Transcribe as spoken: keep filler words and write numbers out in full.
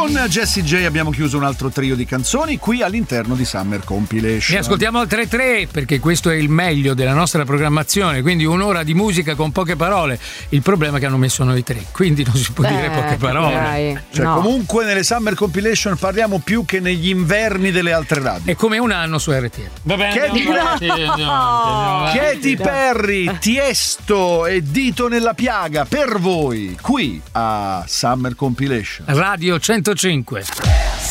Con Jessie J abbiamo chiuso un altro trio di canzoni qui all'interno di Summer Compilation. Ne ascoltiamo altre tre perché questo è il meglio della nostra programmazione, quindi un'ora di musica con poche parole. Il problema è che hanno messo noi tre, quindi non si può Beh, dire poche parole. dai, Cioè, no. comunque nelle Summer Compilation parliamo più che negli inverni delle altre radio. È come un anno su R T L. Va bene, Katy andiamo avanti, andiamo avanti, andiamo avanti. Katy Perry, Tiesto e Dito nella piaga per voi qui a Summer Compilation. Radio centocinque.